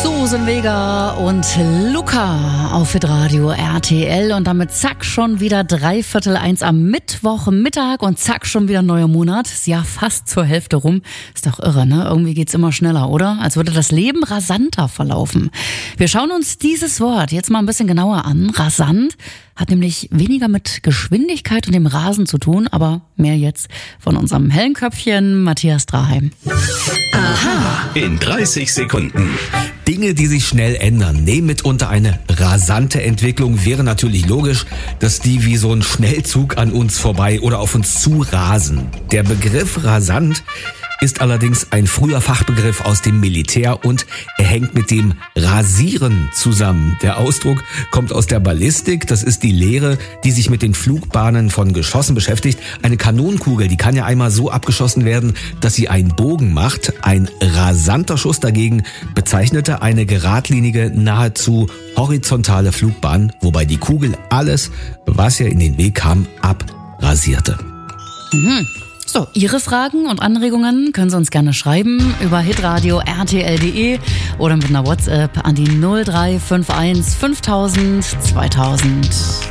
Susan Vega und Luca auf Hitradio RTL und damit zack schon wieder 1:15 am Mittwochmittag und zack schon wieder ein neuer Monat. Ist ja fast zur Hälfte rum. Ist doch irre, ne? Irgendwie geht's immer schneller, oder? Als würde das Leben rasanter verlaufen. Wir schauen uns dieses Wort jetzt mal ein bisschen genauer an. Rasant hat nämlich weniger mit Geschwindigkeit und dem Rasen zu tun, aber mehr jetzt von unserem hellen Köpfchen Matthias Draheim. Aha. In 30 Sekunden. Dinge, die sich schnell ändern, nehmen mitunter eine rasante Entwicklung. Wäre natürlich logisch, dass die wie so ein Schnellzug an uns vorbei oder auf uns zu rasen. Der Begriff rasant ist allerdings ein früher Fachbegriff aus dem Militär und er hängt mit dem Rasieren zusammen. Der Ausdruck kommt aus der Ballistik. Das ist die Lehre, die sich mit den Flugbahnen von Geschossen beschäftigt. Eine Kanonenkugel, die kann ja einmal so abgeschossen werden, dass sie einen Bogen macht. Ein rasanter Schuss dagegen bezeichnete eine geradlinige, nahezu horizontale Flugbahn, wobei die Kugel alles, was ihr in den Weg kam, abrasierte. So, Ihre Fragen und Anregungen können Sie uns gerne schreiben über hitradio rtl.de oder mit einer WhatsApp an die 0351 5000 2000.